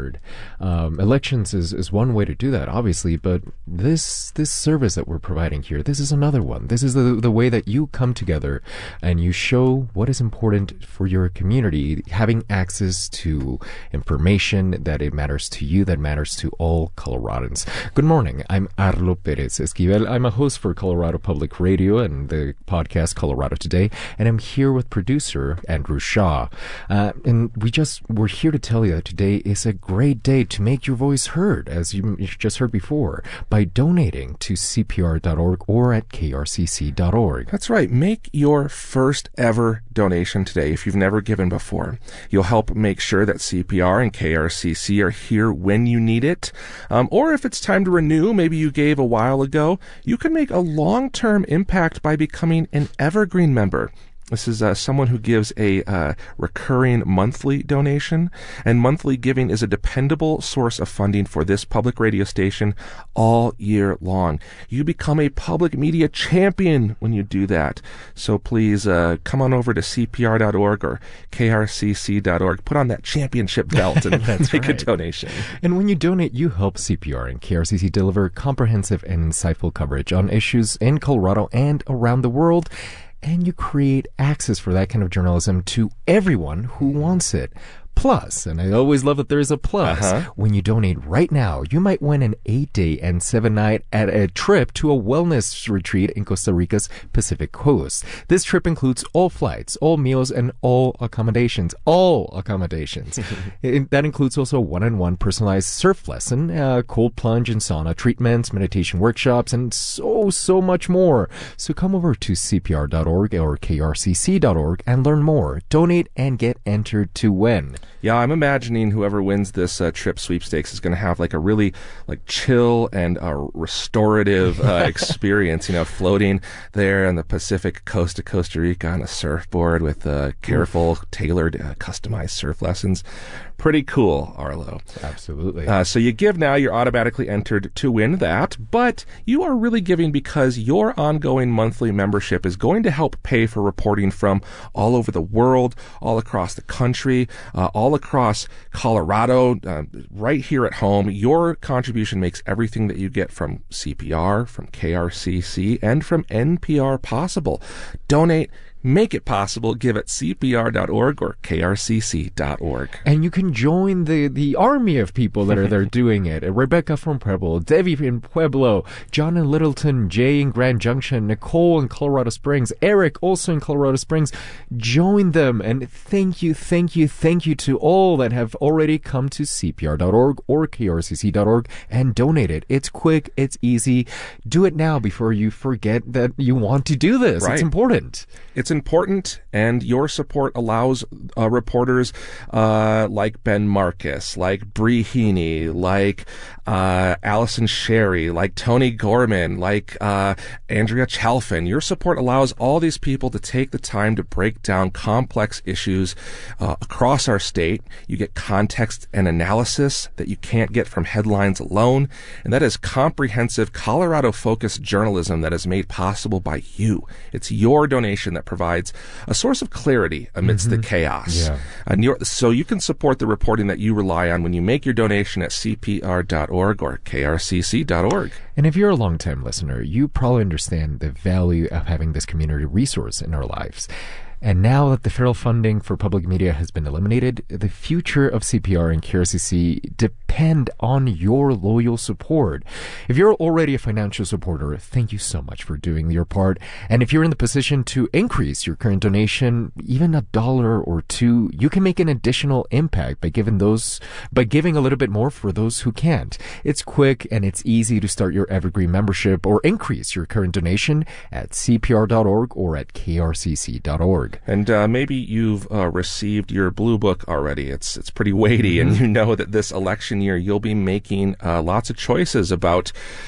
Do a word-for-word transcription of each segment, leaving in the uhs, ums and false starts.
heard. Um, elections is, is one way to do that, obviously, but this this service that we're providing here, this is another one. This is the, the way that you come together and you show what is important for your community, having access to information that it matters to you, that matters to all Coloradans. Good morning. I'm Arlo Perez Esquivel. I'm a host for Colorado Public Radio and the podcast Colorado Today, and I'm here with producer Andrew Shaw. Uh, and we just we're here to tell you that today is a great day to make your voice heard, as you just heard before, by donating to C P R dot org or at K R C C dot org. That's right. Make your first ever donation today if you've never given before. You'll help make sure that C P R and K R C C are here when you need it. Um, or if it's time to renew, maybe you gave a while ago, you can make a long-term impact by becoming an evergreen member. This is uh, someone who gives a uh, recurring monthly donation, and monthly giving is a dependable source of funding for this public radio station all year long. You become a public media champion when you do that. So please uh, come on over to C P R dot org or K R C C dot org. Put on that championship belt and make right. a donation. And when you donate, you help C P R and K R C C deliver comprehensive and insightful coverage on issues in Colorado and around the world. And you create access for that kind of journalism to everyone who wants it. Plus, and I always love that there's a plus, uh-huh. when you donate right now, you might win an eight-day and seven-night at a trip to a wellness retreat in Costa Rica's Pacific coast. This trip includes all flights, all meals, and all accommodations. All accommodations. it, that includes also a one-on-one personalized surf lesson, uh, cold plunge and sauna treatments, meditation workshops, and so, so much more. So come over to C P R dot org or K R C C dot org and learn more. Donate and get entered to win. Yeah, I'm imagining whoever wins this uh, trip sweepstakes is going to have like a really like chill and uh, restorative uh, experience, you know, floating there on the Pacific coast of Costa Rica on a surfboard with uh, careful, tailored, uh, customized surf lessons. Pretty cool, Arlo. Absolutely. Uh, so you give now, you're automatically entered to win that, but you are really giving because your ongoing monthly membership is going to help pay for reporting from all over the world, all across the country, uh, all across Colorado, uh, right here at home. Your contribution makes everything that you get from C P R, from K R C C, and from N P R possible. Donate. Make it possible. Give at C P R dot org or K R C C dot org. And you can join the, the army of people that are there doing it. Rebecca from Pueblo, Debbie in Pueblo, John in Littleton, Jay in Grand Junction, Nicole in Colorado Springs, Eric also in Colorado Springs. Join them. And thank you, thank you, thank you to all that have already come to C P R dot org or K R C C dot org and donated. It's quick. It's easy. Do it now before you forget that you want to do this. Right. It's important. It's important, and your support allows uh, reporters uh, like Ben Marcus, like Bree Heaney, like uh, Allison Sherry, like Tony Gorman, like uh, Andrea Chalfin. Your support allows all these people to take the time to break down complex issues uh, across our state. You get context and analysis that you can't get from headlines alone, and that is comprehensive Colorado-focused journalism that is made possible by you. It's your donation that provides a source of clarity amidst mm-hmm. the chaos. Yeah. And your, so you can support the reporting that you rely on when you make your donation at C P R dot org or K R C C dot org. And if you're a long-time listener, you probably understand the value of having this community resource in our lives. And now that the federal funding for public media has been eliminated, the future of C P R and K R C C depend on your loyal support. If you're already a financial supporter, thank you so much for doing your part. And if you're in the position to increase your current donation, even a dollar or two, you can make an additional impact by giving those, by giving a little bit more for those who can't. It's quick and it's easy to start your Evergreen membership or increase your current donation at C P R dot org or at K R C C dot org. And uh, maybe you've uh, received your Blue Book already. It's it's pretty weighty, mm-hmm. and you know that this election year you'll be making uh, lots of choices about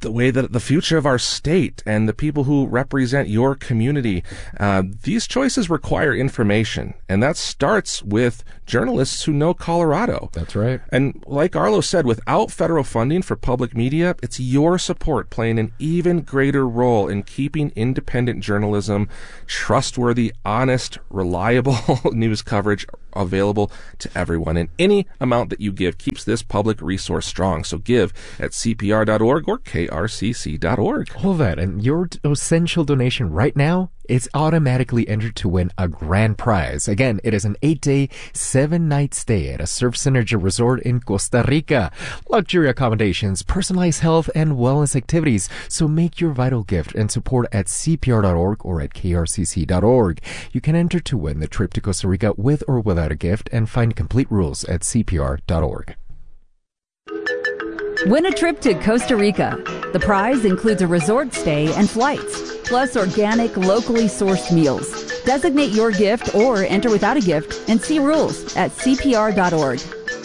the way that the future of our state and the people who represent your community, uh, these choices require information. And that starts with journalists who know Colorado. That's right. And like Arlo said, without federal funding for public media, it's your support playing an even greater role in keeping independent journalism, trustworthy, honest, reliable news coverage available to everyone. And any amount that you give keeps this public resource strong. So give at C P R dot org or K R C C dot org. All that, and your essential donation right now is automatically entered to win a grand prize. Again, it is an eight-day, seven-night stay at a Surf Synergy resort in Costa Rica. Luxury accommodations, personalized health and wellness activities. So make your vital gift and support at C P R dot org or at K R C C dot org. You can enter to win the trip to Costa Rica with or without a gift and find complete rules at C P R dot org. Win a trip to Costa Rica. The prize includes a resort stay and flights, plus organic, locally sourced meals. Designate your gift or enter without a gift and see rules at C P R dot org.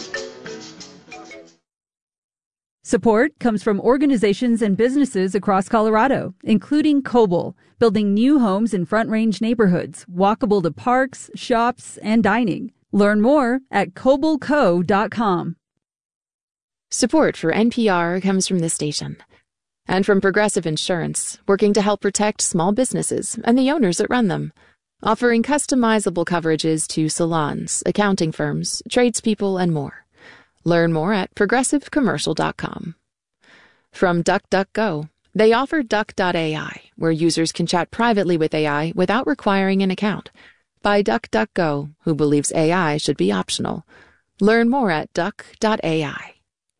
Support comes from organizations and businesses across Colorado, including Cobble, building new homes in Front Range neighborhoods, walkable to parks, shops, and dining. Learn more at cobble co dot com. Support for N P R comes from this station and from Progressive Insurance, working to help protect small businesses and the owners that run them, offering customizable coverages to salons, accounting firms, tradespeople, and more. Learn more at progressive commercial dot com. From DuckDuckGo, they offer duck dot A I, where users can chat privately with A I without requiring an account. By DuckDuckGo, who believes A I should be optional. Learn more at duck dot A I.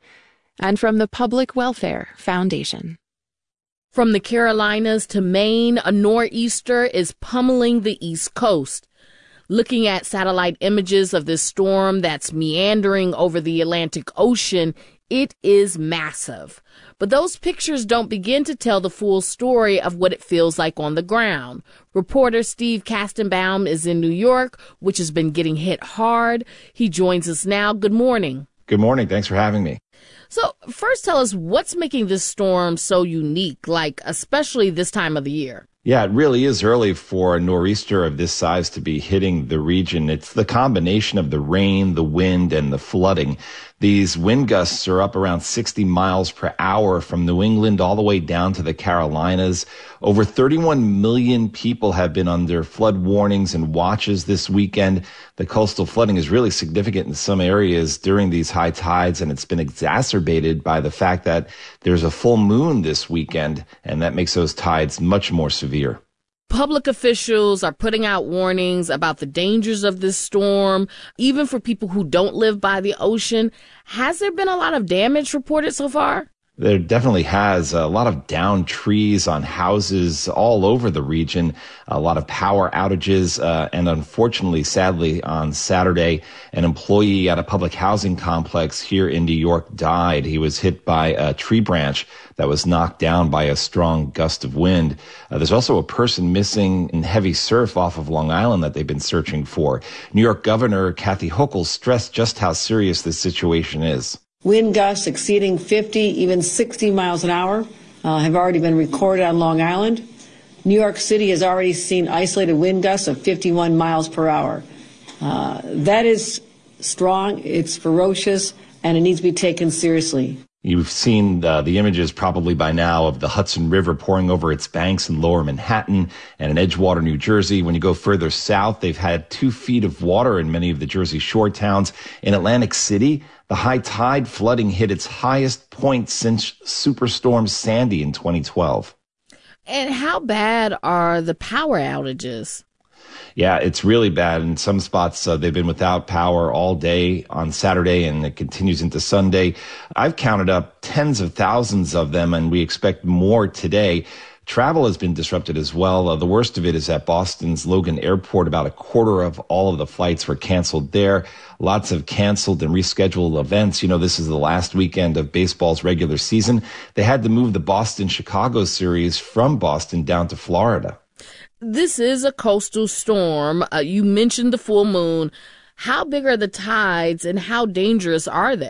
And from the Public Welfare Foundation. From the Carolinas to Maine, a nor'easter is pummeling the East Coast. Looking at satellite images of this storm that's meandering over the Atlantic Ocean, it is massive. But those pictures don't begin to tell the full story of what it feels like on the ground. Reporter Steve Kastenbaum is in New York, which has been getting hit hard. He joins us now. Good morning. Good morning. Thanks for having me. So first tell us what's making this storm so unique, like especially this time of the year. Yeah, it really is early for a nor'easter of this size to be hitting the region. It's the combination of the rain, the wind, and the flooding. These wind gusts are up around sixty miles per hour from New England all the way down to the Carolinas. Over thirty-one million people have been under flood warnings and watches this weekend. The coastal flooding is really significant in some areas during these high tides, and it's been exacerbated by the fact that there's a full moon this weekend, and that makes those tides much more severe. Public officials are putting out warnings about the dangers of this storm, even for people who don't live by the ocean. Has there been a lot of damage reported so far? There definitely has a lot of downed trees on houses all over the region, a lot of power outages, uh, and unfortunately, sadly, on Saturday, an employee at a public housing complex here in New York died. He was hit by a tree branch that was knocked down by a strong gust of wind. Uh, there's also a person missing in heavy surf off of Long Island that they've been searching for. New York Governor Kathy Hochul stressed just how serious this situation is. Wind gusts exceeding fifty, even sixty miles an hour uh, have already been recorded on Long Island. New York City has already seen isolated wind gusts of fifty-one miles per hour. Uh, that is strong, it's ferocious, and it needs to be taken seriously. You've seen uh, the images probably by now of the Hudson River pouring over its banks in lower Manhattan and in Edgewater, New Jersey. When you go further south, they've had two feet of water in many of the Jersey Shore towns. In Atlantic City, the high tide flooding hit its highest point since Superstorm Sandy in twenty twelve. And how bad are the power outages? Yeah, it's really bad. In some spots, uh, they've been without power all day on Saturday, and it continues into Sunday. I've counted up tens of thousands of them, and we expect more today. Travel has been disrupted as well. Uh, the worst of it is at Boston's Logan Airport. About a quarter of all of the flights were canceled there. Lots of canceled and rescheduled events. You know, this is the last weekend of baseball's regular season. They had to move the Boston-Chicago series from Boston down to Florida. This is a coastal storm. Uh, you mentioned the full moon. How big are the tides and how dangerous are they?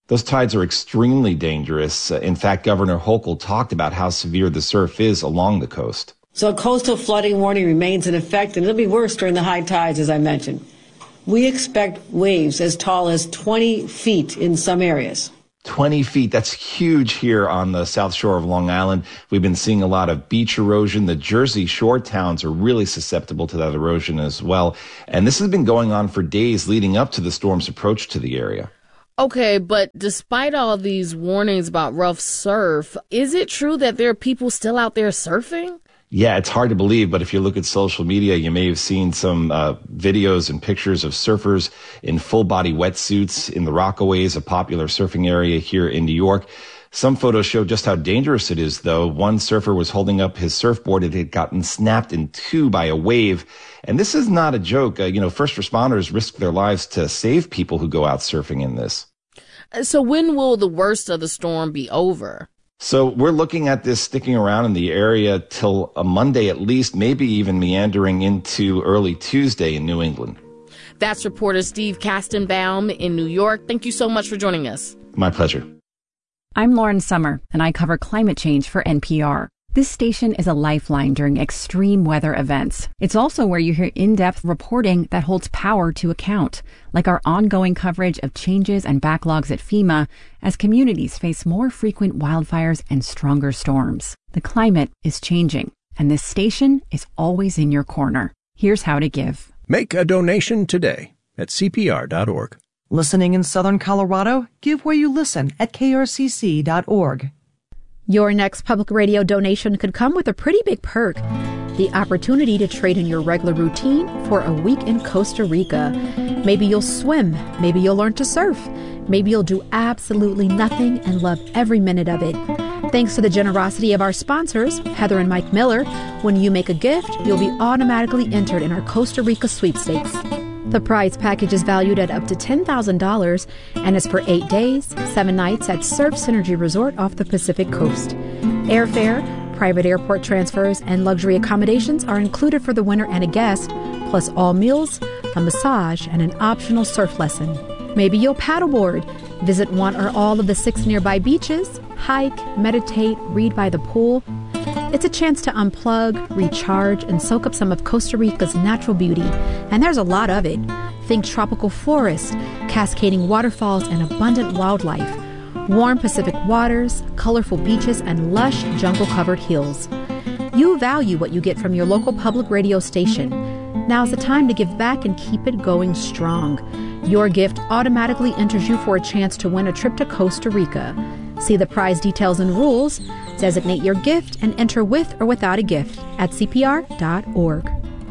Those tides are extremely dangerous. Uh, in fact, Governor Hochul talked about how severe the surf is along the coast. So a coastal flooding warning remains in effect, and it'll be worse during the high tides, as I mentioned. We expect waves as tall as twenty feet in some areas. twenty feet, that's huge here on the south shore of Long Island. We've been seeing a lot of beach erosion. The Jersey Shore towns are really susceptible to that erosion as well. And this has been going on for days leading up to the storm's approach to the area. Okay, but despite all these warnings about rough surf, is it true that there are people still out there surfing? Yeah, it's hard to believe, but if you look at social media, you may have seen some uh, videos and pictures of surfers in full-body wetsuits in the Rockaways, a popular surfing area here in New York. Some photos show just how dangerous it is, though. One surfer was holding up his surfboard. It had gotten snapped in two by a wave. And this is not a joke. Uh, you know, first responders risk their lives to save people who go out surfing in this. So when will the worst of the storm be over? So we're looking at this sticking around in the area till a Monday at least, maybe even meandering into early Tuesday in New England. That's reporter Steve Kastenbaum in New York. Thank you so much for joining us. My pleasure. I'm Lauren Summer, and I cover climate change for N P R. This station is a lifeline during extreme weather events. It's also where you hear in-depth reporting that holds power to account, like our ongoing coverage of changes and backlogs at FEMA as communities face more frequent wildfires and stronger storms. The climate is changing, and this station is always in your corner. Here's how to give. Make a donation today at C P R dot org. Listening in Southern Colorado? Give where you listen at K R C C dot org. Your next public radio donation could come with a pretty big perk. The opportunity to trade in your regular routine for a week in Costa Rica. Maybe you'll swim. Maybe you'll learn to surf. Maybe you'll do absolutely nothing and love every minute of it. Thanks to the generosity of our sponsors, Heather and Mike Miller, when you make a gift, you'll be automatically entered in our Costa Rica sweepstakes. The prize package is valued at up to ten thousand dollars and is for eight days, seven nights at Surf Synergy Resort off the Pacific Coast. Airfare, private airport transfers, and luxury accommodations are included for the winner and a guest, plus all meals, a massage, and an optional surf lesson. Maybe you'll paddleboard, visit one or all of the six nearby beaches, hike, meditate, read by the pool. It's a chance to unplug, recharge, and soak up some of Costa Rica's natural beauty. And there's a lot of it. Think tropical forests, cascading waterfalls, and abundant wildlife. Warm Pacific waters, colorful beaches, and lush jungle-covered hills. You value what you get from your local public radio station. Now's the time to give back and keep it going strong. Your gift automatically enters you for a chance to win a trip to Costa Rica. See the prize details and rules, designate your gift, and enter with or without a gift at C P R dot org.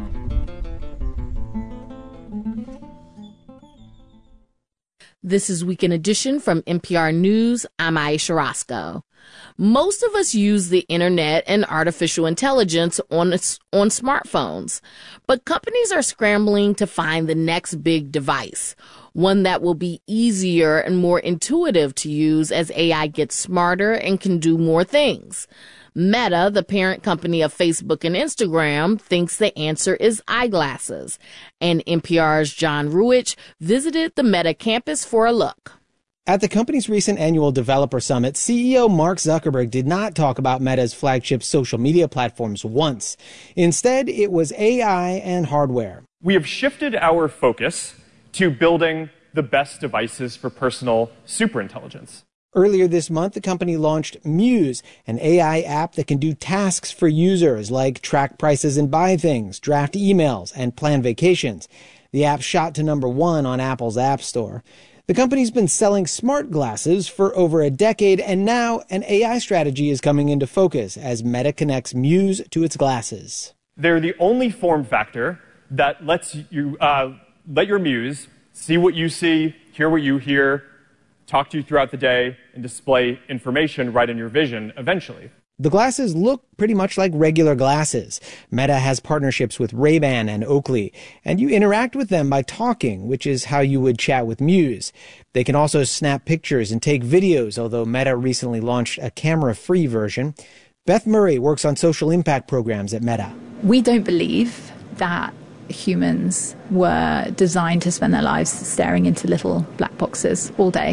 This is Weekend Edition from N P R News. I'm Aisha Roscoe. Most of us use the internet and artificial intelligence on, on smartphones, but companies are scrambling to find the next big device, one that will be easier and more intuitive to use as A I gets smarter and can do more things. Meta, the parent company of Facebook and Instagram, thinks the answer is eyeglasses. And N P R's John Ruwitch visited the Meta campus for a look. At the company's recent annual developer summit, C E O Mark Zuckerberg did not talk about Meta's flagship social media platforms once. Instead, it was A I and hardware. We have shifted our focus to building the best devices for personal superintelligence. Earlier this month, the company launched Muse, an A I app that can do tasks for users like track prices and buy things, draft emails, and plan vacations. The app shot to number one on Apple's App Store. The company's been selling smart glasses for over a decade, and now an A I strategy is coming into focus as Meta connects Muse to its glasses. They're the only form factor that lets you uh, let your Muse see what you see, hear what you hear, talk to you throughout the day, and display information right in your vision eventually. The glasses look pretty much like regular glasses. Meta has partnerships with Ray-Ban and Oakley, and you interact with them by talking, which is how you would chat with Muse. They can also snap pictures and take videos, although Meta recently launched a camera-free version. Beth Murray works on social impact programs at Meta. We don't believe that humans were designed to spend their lives staring into little black boxes all day.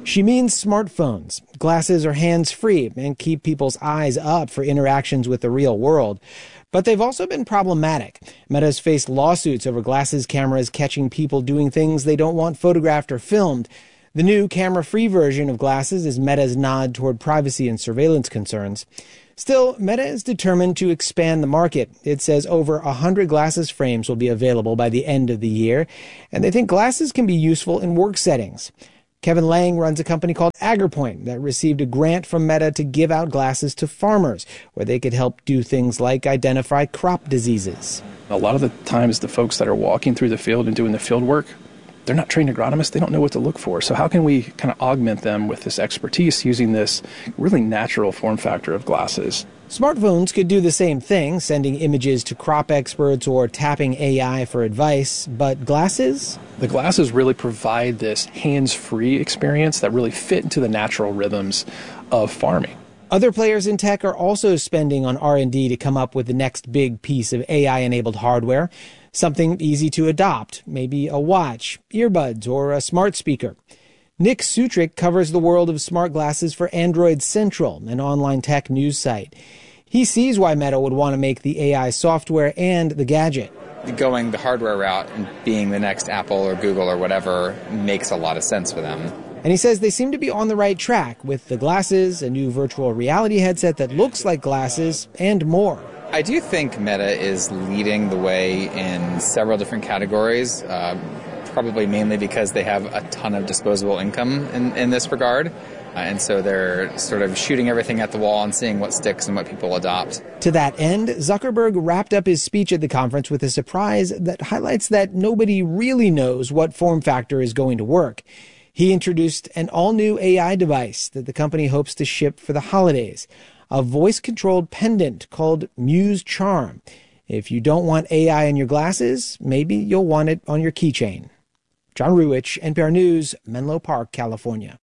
She means smartphones. Glasses are hands-free and keep people's eyes up for interactions with the real world. But they've also been problematic. Meta's faced lawsuits over glasses cameras catching people doing things they don't want photographed or filmed. The new camera-free version of glasses is Meta's nod toward privacy and surveillance concerns. Still, Meta is determined to expand the market. It says over one hundred glasses frames will be available by the end of the year, and they think glasses can be useful in work settings. Kevin Lang runs a company called AgriPoint that received a grant from Meta to give out glasses to farmers, where they could help do things like identify crop diseases. A lot of the times, the folks that are walking through the field and doing the field work, they're not trained agronomists. They don't know what to look for. So how can we kind of augment them with this expertise using this really natural form factor of glasses? Smartphones could do the same thing, sending images to crop experts or tapping A I for advice, but glasses? The glasses really provide this hands-free experience that really fit into the natural rhythms of farming. Other players in tech are also spending on R and D to come up with the next big piece of A I-enabled hardware, something easy to adopt, maybe a watch, earbuds, or a smart speaker. Nick Sutrick covers the world of smart glasses for Android Central, an online tech news site. He sees why Meta would want to make the A I software and the gadget. Going the hardware route and being the next Apple or Google or whatever makes a lot of sense for them. And he says they seem to be on the right track with the glasses, a new virtual reality headset that looks like glasses, and more. I do think Meta is leading the way in several different categories, uh, probably mainly because they have a ton of disposable income in, in this regard. Uh, and so they're sort of shooting everything at the wall and seeing what sticks and what people adopt. To that end, Zuckerberg wrapped up his speech at the conference with a surprise that highlights that nobody really knows what form factor is going to work. He introduced an all-new A I device that the company hopes to ship for the holidays, a voice-controlled pendant called Muse Charm. If you don't want A I in your glasses, maybe you'll want it on your keychain. John Ruwitch, N P R News, Menlo Park, California.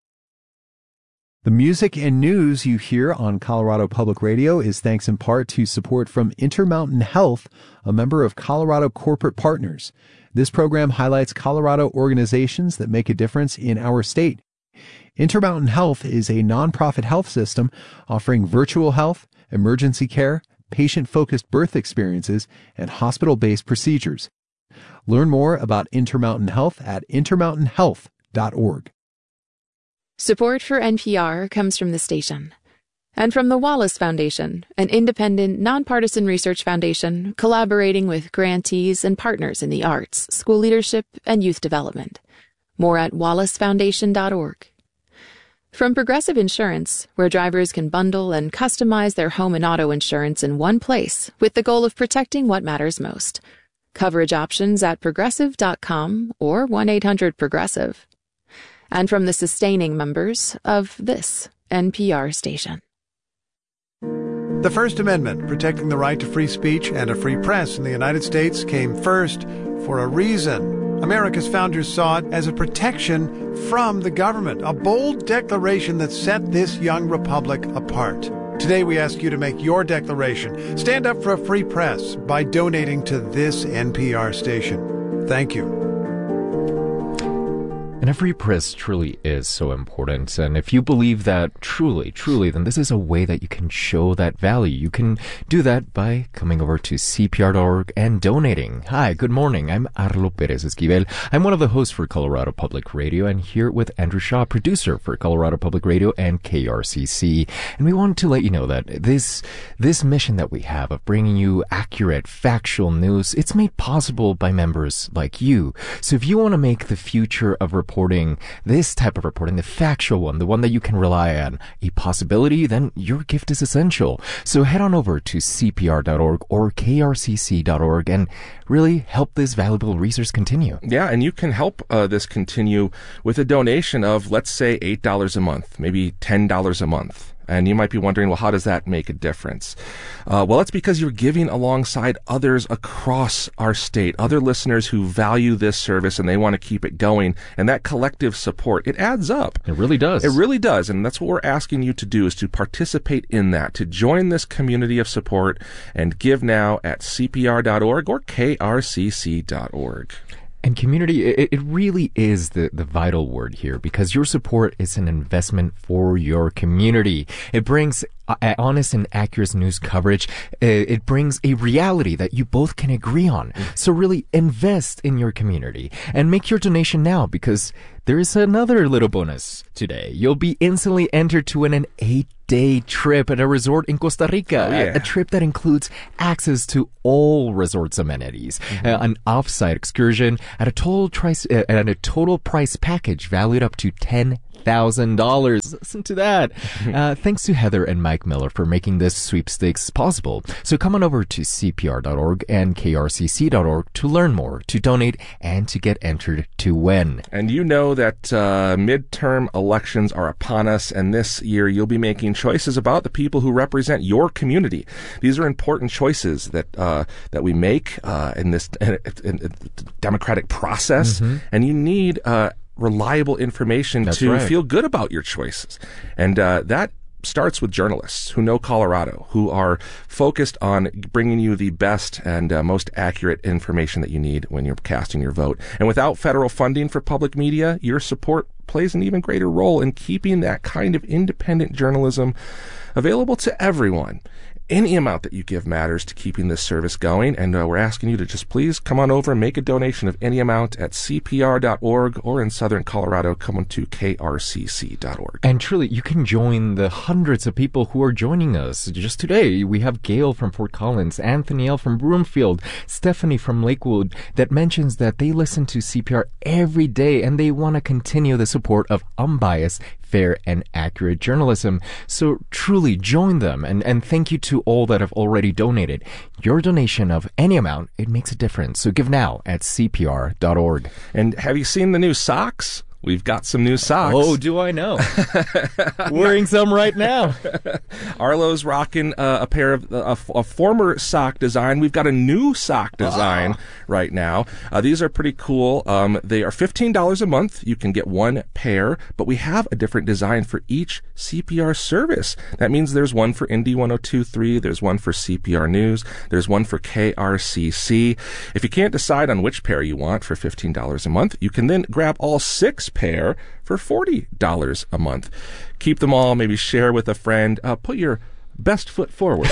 The music and news you hear on Colorado Public Radio is thanks in part to support from Intermountain Health, a member of Colorado Corporate Partners. This program highlights Colorado organizations that make a difference in our state. Intermountain Health is a nonprofit health system offering virtual health, emergency care, patient-focused birth experiences, and hospital-based procedures. Learn more about Intermountain Health at intermountain health dot org. Support for N P R comes from the station and from the Wallace Foundation, an independent, nonpartisan research foundation collaborating with grantees and partners in the arts, school leadership, and youth development. More at wallace foundation dot org. From Progressive Insurance, where drivers can bundle and customize their home and auto insurance in one place with the goal of protecting what matters most. Coverage options at progressive dot com or one eight hundred progressive. And from the sustaining members of this N P R station. The First Amendment, protecting the right to free speech and a free press in the United States, came first for a reason. America's founders saw it as a protection from the government, a bold declaration that set this young republic apart. Today we ask you to make your declaration. Stand up for a free press by donating to this N P R station. Thank you. And a free press truly is so important. And if you believe that truly, truly, then this is a way that you can show that value. You can do that by coming over to C P R dot org and donating. Hi, good morning. I'm Arlo Perez Esquivel. I'm one of the hosts for Colorado Public Radio, and here with Andrew Shaw, producer for Colorado Public Radio and K R C C. And we wanted to let you know that this, this mission that we have of bringing you accurate, factual news, it's made possible by members like you. So if you want to make the future of reporting, this type of reporting, the factual one, the one that you can rely on, a possibility, then your gift is essential. So head on over to C P R dot org or K R C C dot org and really help this valuable resource continue. Yeah, and you can help uh, this continue with a donation of, let's say, eight dollars a month, maybe ten dollars a month. And you might be wondering, well, how does that make a difference? Uh, well, it's because you're giving alongside others across our state, other listeners who value this service and they want to keep it going. And that collective support, it adds up. It really does. It really does. And that's what we're asking you to do, is to participate in that, to join this community of support and give now at C P R dot org or K R C C dot org. And community, it, it really is the, the vital word here, because your support is an investment for your community. It brings uh, honest and accurate news coverage. It, it brings a reality that you both can agree on. Mm. So really invest in your community and make your donation now, because there is another little bonus today. You'll be instantly entered to win an eight-day trip at a resort in Costa Rica. Oh, yeah. a, a trip that includes access to all resort's amenities, mm-hmm. uh, an off-site excursion at a total price uh, at a total price package valued up to ten thousand dollars. Listen to that. Uh, thanks to Heather and Mike Miller for making this sweepstakes possible. So come on over to C P R dot org and K R C C dot org to learn more, to donate, and to get entered to win. And you know that uh, midterm elections are upon us, and this year you'll be making choices about the people who represent your community. These are important choices that uh, that we make uh, in this in, in, in democratic process, mm-hmm. and you need uh, reliable information That's to right. feel good about your choices. And uh, that starts with journalists who know Colorado, who are focused on bringing you the best and uh, most accurate information that you need when you're casting your vote. And without federal funding for public media, your support plays an even greater role in keeping that kind of independent journalism available to everyone. Any amount that you give matters to keeping this service going, and uh, we're asking you to just please come on over and make a donation of any amount at C P R dot org, or in Southern Colorado, come on to K R C C dot org. And truly, you can join the hundreds of people who are joining us. Just today, we have Gail from Fort Collins, Anthony L. from Broomfield, Stephanie from Lakewood, that mentions that they listen to C P R every day and they want to continue the support of unbiased, fair, and accurate journalism. So truly join them, and, and thank you to all that have already donated. Your donation of any amount, it makes a difference. So give now at C P R dot org. And have you seen the new socks? We've got some new socks. Oh, do I know? Wearing some right now. Arlo's rocking uh, a pair of uh, a, a former sock design. We've got a new sock design oh. right now. Uh, these are pretty cool. Um, they are fifteen dollars a month. You can get one pair, but we have a different design for each C P R service. That means there's one for Indy one oh two point three, there's one for C P R News, there's one for K R C C. If you can't decide on which pair you want for fifteen dollars a month, you can then grab all six pair for forty dollars a month. Keep them all, maybe share with a friend. Uh, put your best foot forward.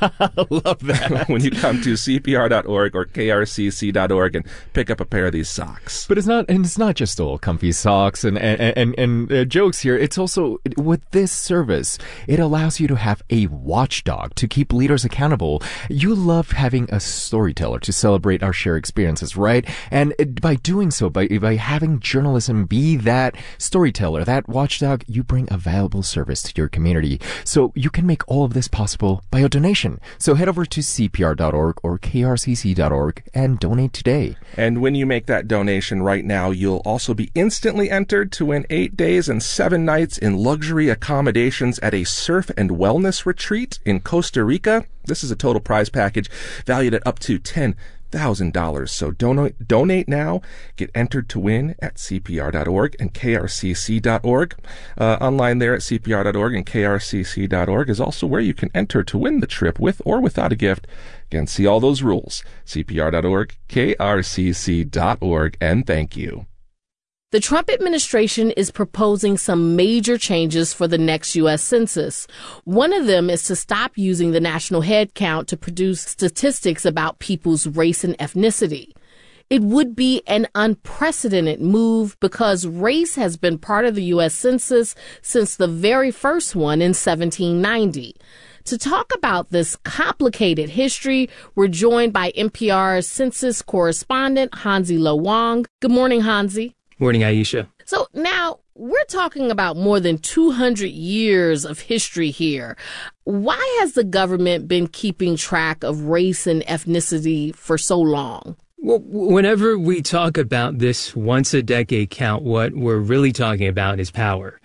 Love that. When you come to C P R dot org or K R C C dot org and pick up a pair of these socks. But it's not, and it's not just all comfy socks and and and, and uh, jokes here. It's also, with this service, it allows you to have a watchdog to keep leaders accountable. You love having a storyteller to celebrate our shared experiences, right? And it, by doing so, by by having journalism be that storyteller, that watchdog, you bring a valuable service to your community. So you can make all of this possible by a donation. So head over to C P R dot org or K R C C dot org and donate today. And when you make that donation right now, you'll also be instantly entered to win eight days and seven nights in luxury accommodations at a surf and wellness retreat in Costa Rica. This is a total prize package valued at up to ten thousand dollars. So donate, donate now. Get entered to win at C P R dot org and K R C C dot org. Uh, online there at C P R dot org and K R C C dot org is also where you can enter to win the trip with or without a gift. Again, see all those rules. C P R dot org, K R C C dot org, and thank you. The Trump administration is proposing some major changes for the next U S Census. One of them is to stop using the national head count to produce statistics about people's race and ethnicity. It would be an unprecedented move because race has been part of the U S Census since the very first one in seventeen ninety. To talk about this complicated history, we're joined by N P R's census correspondent, Hansi Lo Wang. Good morning, Hansi. Morning, Aisha. So now we're talking about more than two hundred years of history here. Why has the government been keeping track of race and ethnicity for so long? Well, whenever we talk about this once a decade count, what we're really talking about is power.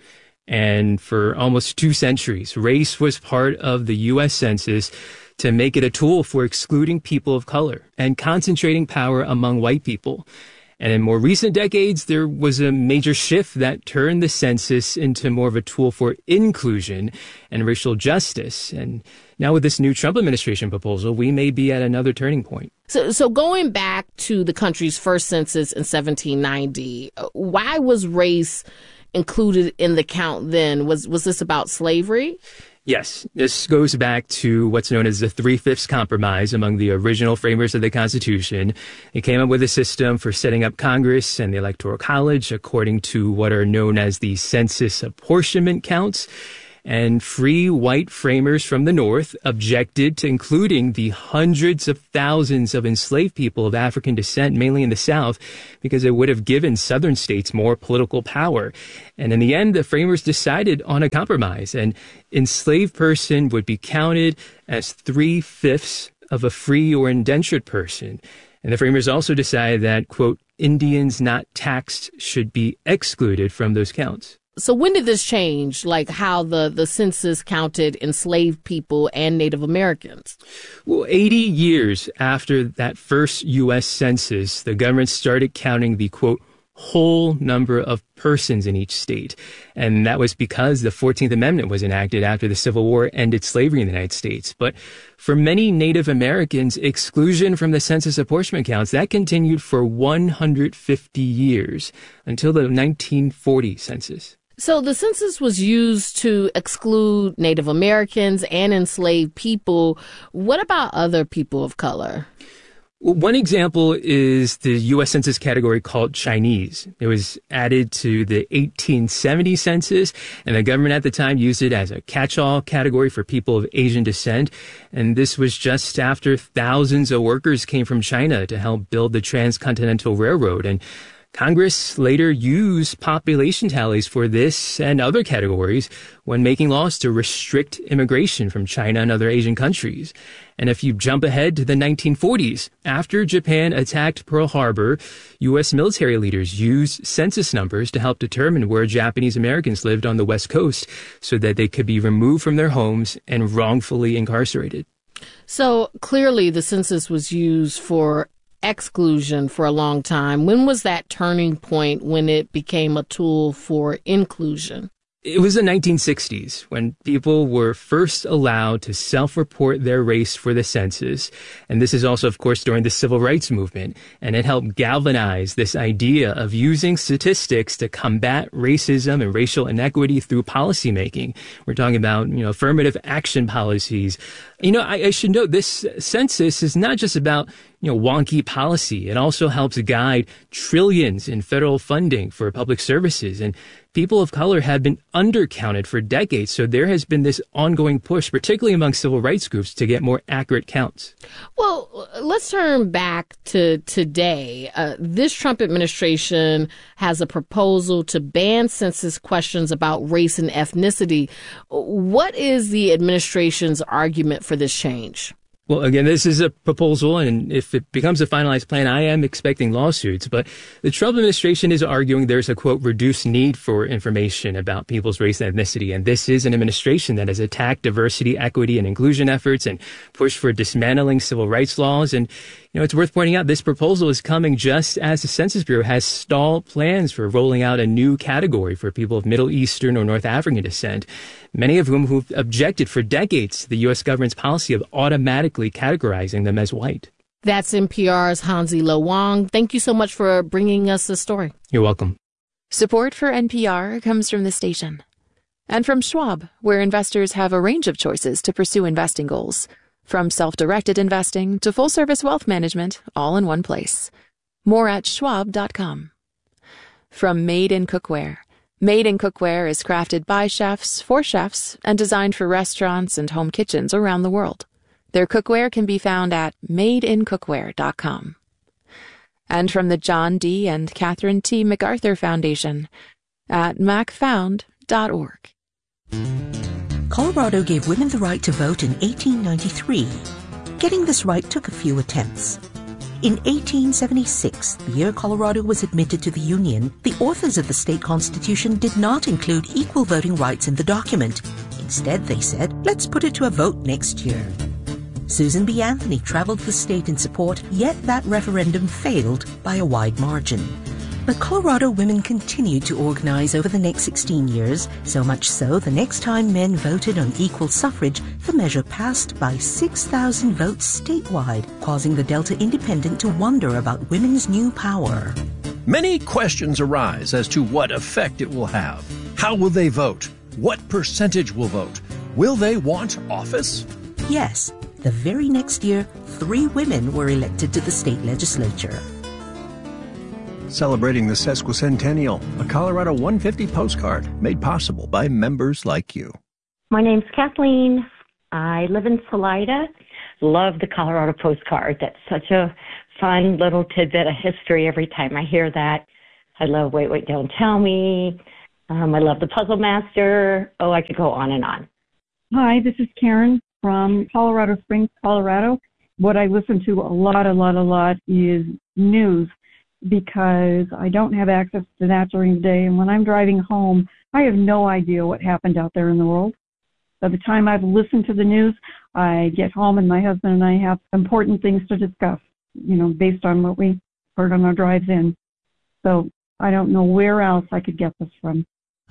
And for almost two centuries, race was part of the U S Census to make it a tool for excluding people of color and concentrating power among white people. And in more recent decades, there was a major shift that turned the census into more of a tool for inclusion and racial justice. And now with this new Trump administration proposal, we may be at another turning point. So, so going back to the country's first census in seventeen ninety, why was race included in the count then? Was was this about slavery? Yes, this goes back to what's known as the Three-Fifths Compromise among the original framers of the Constitution. They came up with a system for setting up Congress and the Electoral College according to what are known as the census apportionment counts. And free white framers from the North objected to including the hundreds of thousands of enslaved people of African descent, mainly in the South, because it would have given Southern states more political power. And in the end, the framers decided on a compromise. An enslaved person would be counted as three-fifths of a free or indentured person. And the framers also decided that, quote, Indians not taxed should be excluded from those counts. So when did this change, like how the, the census counted enslaved people and Native Americans? Well, eighty years after that first U S census, the government started counting the, quote, whole number of persons in each state. And that was because the fourteenth Amendment was enacted after the Civil War ended slavery in the United States. But for many Native Americans, exclusion from the census apportionment counts, that continued for one hundred fifty years until the nineteen forty census. So the census was used to exclude Native Americans and enslaved people. What about other people of color? One example is the U S Census category called Chinese. It was added to the eighteen seventy census, and the government at the time used it as a catch-all category for people of Asian descent. And this was just after thousands of workers came from China to help build the Transcontinental Railroad. And Congress later used population tallies for this and other categories when making laws to restrict immigration from China and other Asian countries. And if you jump ahead to the nineteen forties, after Japan attacked Pearl Harbor, U S military leaders used census numbers to help determine where Japanese Americans lived on the West Coast so that they could be removed from their homes and wrongfully incarcerated. So clearly the census was used for exclusion for a long time. When was that turning point when it became a tool for inclusion? It was the nineteen sixties when people were first allowed to self-report their race for the census. And this is also, of course, during the Civil Rights Movement. And it helped galvanize this idea of using statistics to combat racism and racial inequity through policymaking. We're talking about, you know, affirmative action policies. You know, I, I should note this census is not just about, you know, wonky policy. It also helps guide trillions in federal funding for public services. And people of color have been undercounted for decades. So there has been this ongoing push, particularly among civil rights groups, to get more accurate counts. Well, let's turn back to today. Uh, this Trump administration has a proposal to ban census questions about race and ethnicity. What is the administration's argument for this change? Well, again, this is a proposal, and if it becomes a finalized plan, I am expecting lawsuits. But the Trump administration is arguing there's a, quote, reduced need for information about people's race and ethnicity. And this is an administration that has attacked diversity, equity, and inclusion efforts and pushed for dismantling civil rights laws. And, you know, it's worth pointing out this proposal is coming just as the Census Bureau has stalled plans for rolling out a new category for people of Middle Eastern or North African descent, many of whom who've objected for decades to the U S government's policy of automatically categorizing them as white. That's N P R's Hansi Lo Wang. Thank you so much for bringing us this story. You're welcome. Support for N P R comes from the station and from Schwab, where investors have a range of choices to pursue investing goals, from self-directed investing to full-service wealth management, all in one place. More at schwab dot com. From Made in Cookware. Made in Cookware is crafted by chefs for chefs and designed for restaurants and home kitchens around the world. Their cookware can be found at made in cookware dot com. And from the John D. and Catherine T. MacArthur Foundation at mac found dot org. Colorado gave women the right to vote in eighteen ninety-three. Getting this right took a few attempts. In eighteen seventy-six, the year Colorado was admitted to the Union, the authors of the state constitution did not include equal voting rights in the document. Instead, they said, let's put it to a vote next year. Susan B. Anthony traveled the state in support, yet that referendum failed by a wide margin. But Colorado women continued to organize over the next sixteen years, so much so the next time men voted on equal suffrage, the measure passed by six thousand votes statewide, causing the Delta Independent to wonder about women's new power. Many questions arise as to what effect it will have. How will they vote? What percentage will vote? Will they want office? Yes, the very next year, three women were elected to the state legislature. Celebrating the sesquicentennial, a Colorado one fifty postcard made possible by members like you. My name's Kathleen. I live in Salida. Love the Colorado postcard. That's such a fun little tidbit of history every time I hear that. I love Wait, Wait, Don't Tell Me. Um, I love the Puzzle Master. Oh, I could go on and on. Hi, this is Karen from Colorado Springs, Colorado. What I listen to a lot, a lot, a lot is news, because I don't have access to that during the day. And when I'm driving home, I have no idea what happened out there in the world. By the time I've listened to the news, I get home and my husband and I have important things to discuss, you know, based on what we heard on our drives in. So I don't know where else I could get this from.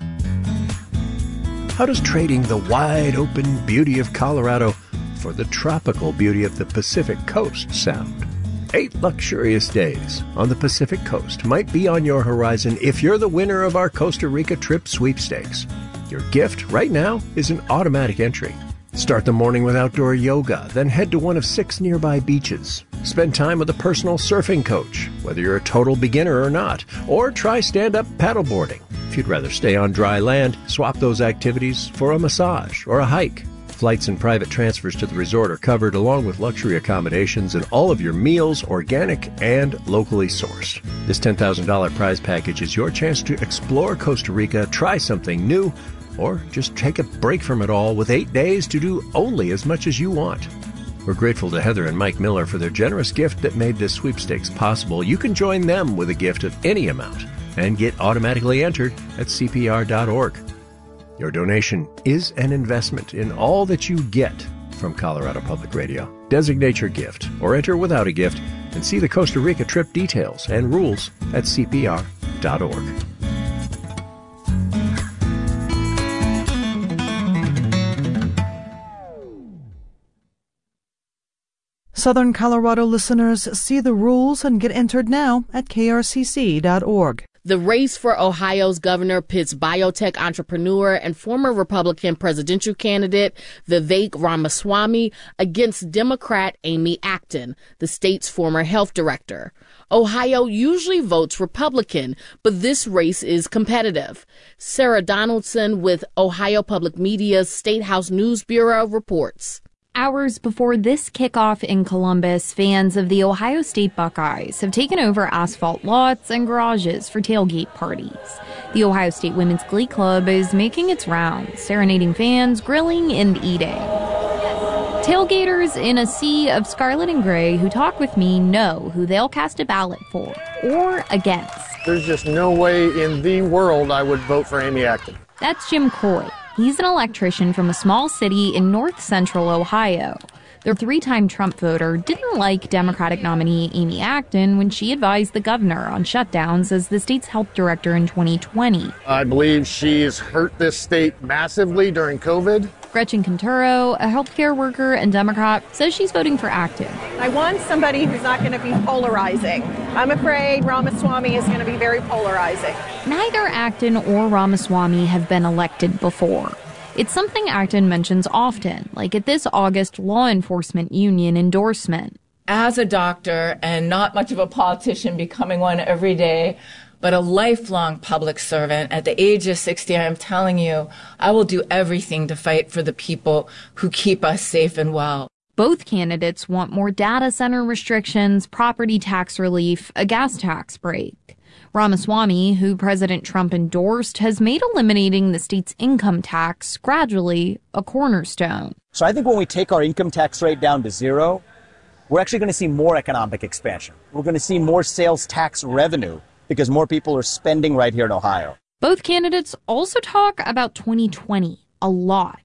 How does trading the wide open beauty of Colorado for the tropical beauty of the Pacific Coast sound? Eight luxurious days on the Pacific Coast might be on your horizon if you're the winner of our Costa Rica trip sweepstakes. Your gift right now is an automatic entry. Start the morning with outdoor yoga, then head to one of six nearby beaches. Spend time with a personal surfing coach, whether you're a total beginner or not, or try stand-up paddleboarding. If you'd rather stay on dry land, swap those activities for a massage or a hike. Flights and private transfers to the resort are covered, along with luxury accommodations and all of your meals organic and locally sourced. This ten thousand dollars prize package is your chance to explore Costa Rica, try something new, or just take a break from it all with eight days to do only as much as you want. We're grateful to Heather and Mike Miller for their generous gift that made this sweepstakes possible. You can join them with a gift of any amount and get automatically entered at C P R dot org. Your donation is an investment in all that you get from Colorado Public Radio. Designate your gift or enter without a gift and see the Costa Rica trip details and rules at C P R dot org. Southern Colorado listeners, see the rules and get entered now at K R C C dot org. The race for Ohio's governor pits biotech entrepreneur and former Republican presidential candidate Vivek Ramaswamy against Democrat Amy Acton, the state's former health director. Ohio usually votes Republican, but this race is competitive. Sarah Donaldson with Ohio Public Media's State House News Bureau reports. Hours before this kickoff in Columbus, fans of the Ohio State Buckeyes have taken over asphalt lots and garages for tailgate parties. The Ohio State Women's Glee Club is making its rounds, serenading fans, grilling, and eating. Tailgaters in a sea of scarlet and gray who talk with me know who they'll cast a ballot for or against. There's just no way in the world I would vote for Amy Acton. That's Jim Coy. He's an electrician from a small city in north-central Ohio. The three-time Trump voter didn't like Democratic nominee Amy Acton when she advised the governor on shutdowns as the state's health director in twenty twenty. I believe she's hurt this state massively during COVID. Gretchen Conturo, a healthcare worker and Democrat, says she's voting for Acton. I want somebody who's not going to be polarizing. I'm afraid Ramaswamy is going to be very polarizing. Neither Acton or Ramaswamy have been elected before. It's something Acton mentions often, like at this August law enforcement union endorsement. As a doctor and not much of a politician, becoming one every day, but a lifelong public servant, at the age of sixty, I am telling you, I will do everything to fight for the people who keep us safe and well. Both candidates want more data center restrictions, property tax relief, a gas tax break. Ramaswamy, who President Trump endorsed, has made eliminating the state's income tax gradually a cornerstone. So I think when we take our income tax rate down to zero, we're actually going to see more economic expansion. We're going to see more sales tax revenue because more people are spending right here in Ohio. Both candidates also talk about twenty twenty a lot.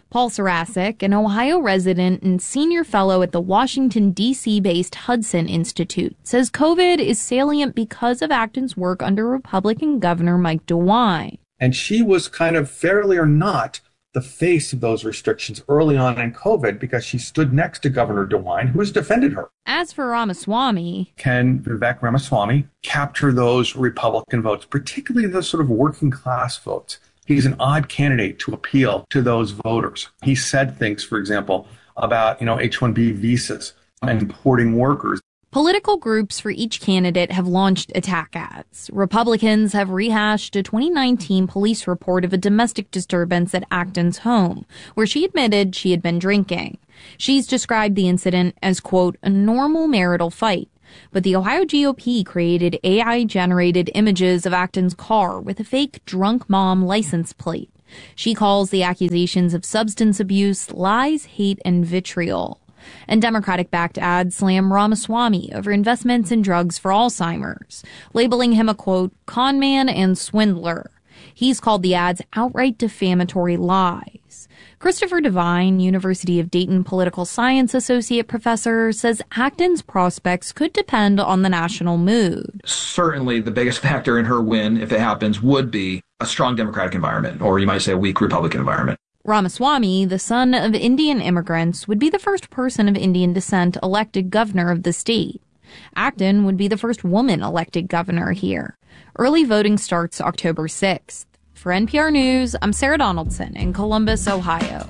Paul Sarasic, an Ohio resident and senior fellow at the Washington, D C-based Hudson Institute, says COVID is salient because of Acton's work under Republican Governor Mike DeWine. And she was kind of, fairly or not, the face of those restrictions early on in COVID because she stood next to Governor DeWine, who has defended her. As for Ramaswamy, can Vivek Ramaswamy capture those Republican votes, particularly those sort of working class votes? He's an odd candidate to appeal to those voters. He said things, for example, about, you know, H one B visas and importing workers. Political groups for each candidate have launched attack ads. Republicans have rehashed a twenty nineteen police report of a domestic disturbance at Acton's home, where she admitted she had been drinking. She's described the incident as, quote, a normal marital fight. But the Ohio G O P created A I-generated images of Acton's car with a fake drunk mom license plate. She calls the accusations of substance abuse lies, hate, and vitriol. And Democratic-backed ads slam Ramaswamy over investments in drugs for Alzheimer's, labeling him a, quote, con man and swindler. He's called the ads outright defamatory lies. Christopher Devine, University of Dayton political science associate professor, says Acton's prospects could depend on the national mood. Certainly the biggest factor in her win, if it happens, would be a strong Democratic environment, or you might say a weak Republican environment. Ramaswamy, the son of Indian immigrants, would be the first person of Indian descent elected governor of the state. Acton would be the first woman elected governor here. Early voting starts October sixth. For N P R News, I'm Sarah Donaldson in Columbus, Ohio.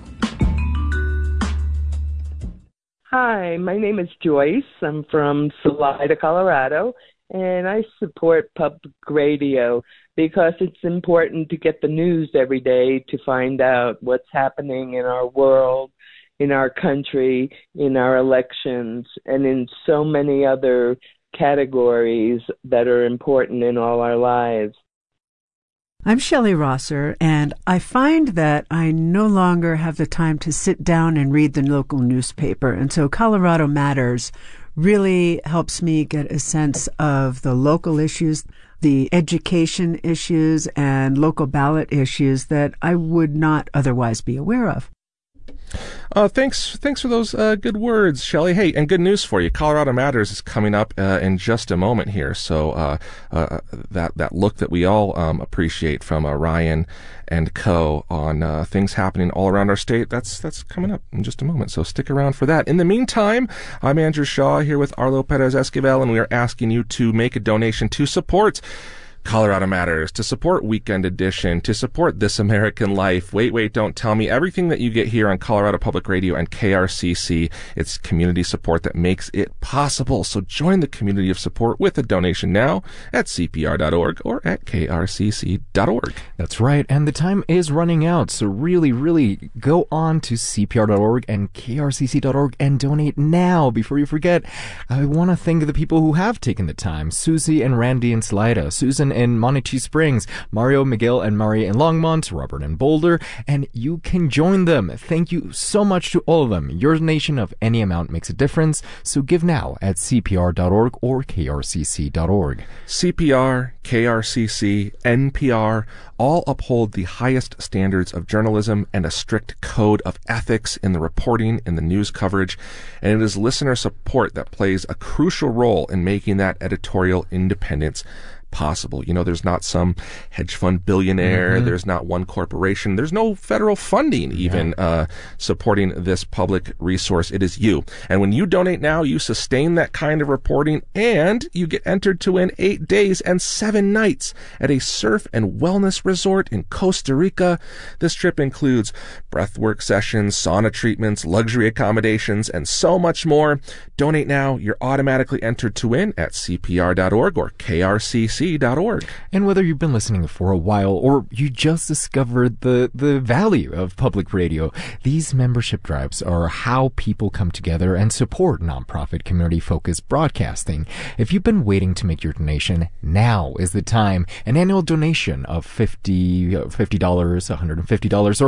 Hi, my name is Joyce. I'm from Salida, Colorado, and I support public radio because it's important to get the news every day to find out what's happening in our world, in our country, in our elections, and in so many other categories that are important in all our lives. I'm Shelley Rosser, and I find that I no longer have the time to sit down and read the local newspaper, and so Colorado Matters really helps me get a sense of the local issues, the education issues, and local ballot issues that I would not otherwise be aware of. Uh, thanks, thanks for those uh, good words, Shelley. Hey, and good news for you. Colorado Matters is coming up uh, in just a moment here. So uh, uh, that that look that we all um, appreciate from uh, Ryan and co on uh, things happening all around our state, that's that's coming up in just a moment. So stick around for that. In the meantime, I'm Andrew Shaw here with Arlo Perez Esquivel, and we are asking you to make a donation to support Colorado Matters, to support Weekend Edition, to support This American Life. Wait, wait, don't tell me. Everything that you get here on Colorado Public Radio and K R C C, it's community support that makes it possible. So join the community of support with a donation now at C P R dot org or at K R C C dot org. That's right, and the time is running out, so really, really go on to C P R dot org and K R C C dot org and donate now before you forget. I want to thank the people who have taken the time. Susie and Randy in Salida, Susan in Montague Springs, Mario, Miguel, and Mari in Longmont, Robert in Boulder, and you can join them. Thank you so much to all of them. Your donation of any amount makes a difference, so give now at C P R dot org or K R C C dot org. C P R, K R C C, N P R all uphold the highest standards of journalism and a strict code of ethics in the reporting and the news coverage, and it is listener support that plays a crucial role in making that editorial independence possible. You know, there's not some hedge fund billionaire, mm-hmm. there's not one corporation, there's no federal funding even yeah. uh, supporting this public resource. It is you. And when you donate now, you sustain that kind of reporting, and you get entered to win eight days and seven nights at a surf and wellness resort in Costa Rica. This trip includes breathwork sessions, sauna treatments, luxury accommodations, and so much more. Donate now. You're automatically entered to win at C P R dot org or K R C C dot org. And whether you've been listening for a while or you just discovered the, the value of public radio, these membership drives are how people come together and support nonprofit community-focused broadcasting. If you've been waiting to make your donation, now is the time. An annual donation of fifty dollars, fifty dollars, one hundred fifty dollars, or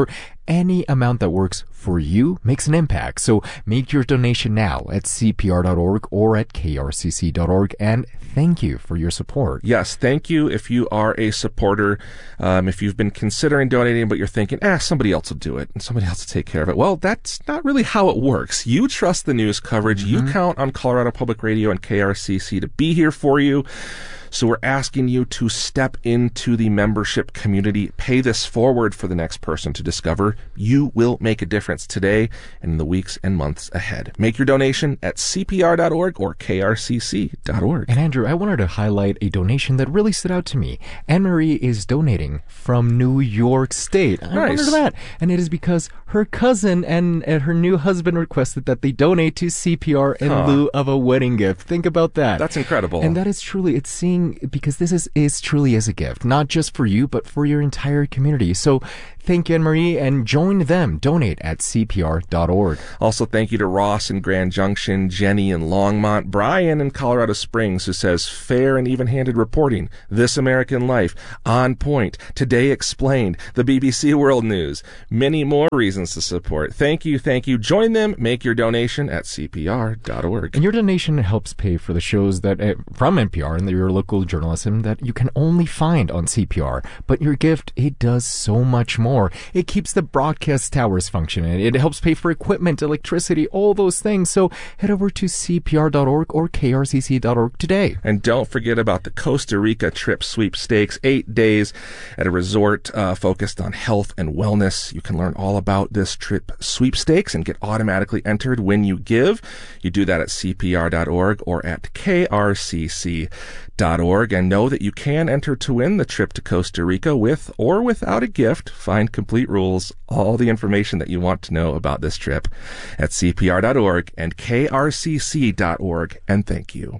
any amount that works for you makes an impact. So make your donation now at C P R dot org or at K R C C dot org. And thank you for your support. Yes, thank you if you are a supporter. Um, if you've been considering donating, but you're thinking, ah, somebody else will do it and somebody else will take care of it. Well, that's not really how it works. You trust the news coverage. Mm-hmm. You count on Colorado Public Radio and K R C C to be here for you. So we're asking you to step into the membership community. Pay this forward for the next person to discover. You will make a difference today and in the weeks and months ahead. Make your donation at C P R dot org or K R C C dot org. And Andrew, I wanted to highlight a donation that really stood out to me. Anne-Marie is donating from New York State. I Nice. wondered that. And it is because her cousin and, and her new husband requested that they donate to C P R in Huh. lieu of a wedding gift. Think about that. That's incredible. And that is truly, it's seeing, because this is, is truly as a gift, not just for you, but for your entire community. So thank you, Anne-Marie, and join them. Donate at C P R dot org. Also, thank you to Ross in Grand Junction, Jenny in Longmont, Brian in Colorado Springs, who says, fair and even-handed reporting, This American Life, On Point, Today Explained, the B B C World News, many more reasons to support. Thank you, thank you. Join them. Make your donation at C P R dot org. And your donation helps pay for the shows that uh, from N P R and your local journalism that you can only find on C P R. But your gift, it does so much more. It keeps the broadcast towers functioning. It helps pay for equipment, electricity, all those things. So head over to C P R dot org or K R C C dot org today. And don't forget about the Costa Rica trip sweepstakes, eight days at a resort uh, focused on health and wellness. You can learn all about this trip sweepstakes and get automatically entered when you give. You do that at C P R dot org or at K R C C dot org. And know that you can enter to win the trip to Costa Rica with or without a gift. Find complete rules, all the information that you want to know about this trip at C P R dot org and K R C C dot org. And thank you.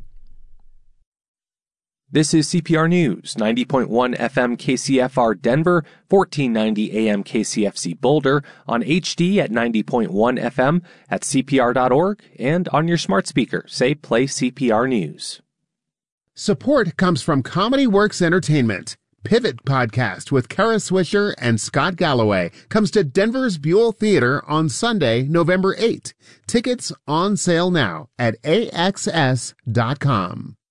This is C P R News, ninety point one F M K C F R Denver, fourteen ninety A M K C F C Boulder, on H D at ninety point one F M, at C P R dot org, and on your smart speaker. Say play C P R News. Support comes from Comedy Works Entertainment. Pivot Podcast with Kara Swisher and Scott Galloway comes to Denver's Buell Theater on Sunday, November eighth. Tickets on sale now at A X S dot com.